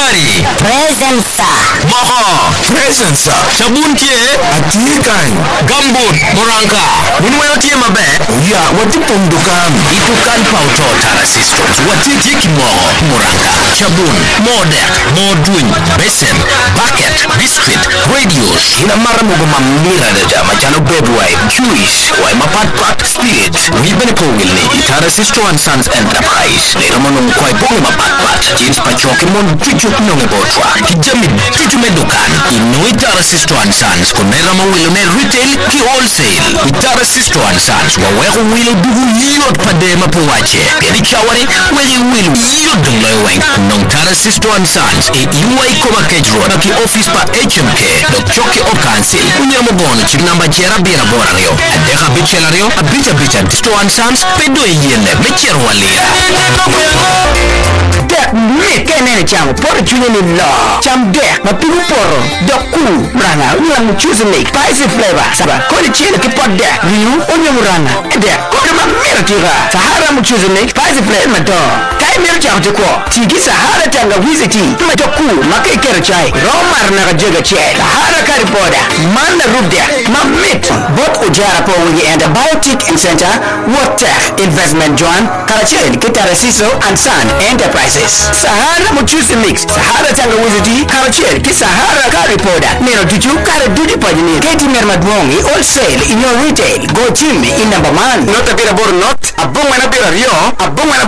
Sukari Presence. Moho Presence. Chabuntie Atikan. Gambut Moranka Munwayo tie mabe Ya, watipundukan. Itukan pauto Tara Systems Watiti Kimoho Moranka Chabun Modek Modwin Besen Bucket Biscuit Radios Ina mara mo mamira da jama chano bedway. Jewish Why Mapat Spirit Wibene Kowilni Tara System and Sons Enterprise Leromonong Kwai Bonga Mapat James Pachoke Mon Chuchuk Nonge Botwa Kijami Chuchume Dukan Inui Tara System and Sons Konera Mawilone Retail Ki Wholesale Tara System and Sons Waweko Wilo Dugu Yot Padema Puwache Peri Chawari Wegi Wilo Yot Dungleweng Nong Tara System and Sons E Iwai Koma Kejro Naki Office Pa HMK Dok Choke O Council Unyamogono Chip Namba Chera Bira Boranyo Adeka Bichelario Abita System and Sons Pedo Yene Mecher Walira Dek mike nene cham por chune ni lo. Cham dek ma pigu poro. Doku mrana ulang choose make spicy flavor. Saba koni chile ki pot dek. Riu onyo mrana. Dek koni ma mira tira. Sahara mu choose make spicy flavor ma do. Kai mira cham te ko. Tiki Sahara tanga wiziti. Ma doku ma kai kere chai. Romar na ka jega che. Sahara kari poda. Manda rubde. Ma mit. Bot ujara po wigi and Biotic Center. Water Investment Joan. Karachel Kitara Siso and Son Enterprises. Sahara Muchusi Mix, Sahara Tanga Wiziti, Karachel, Sahara Kari Poda, Nero Tuchu, Kara Duty Pajini, Katie Mermadwongi, wholesale in your retail. Go Jimmy in number one. Not a bit of not, a boom and a bit of yo, a boom and a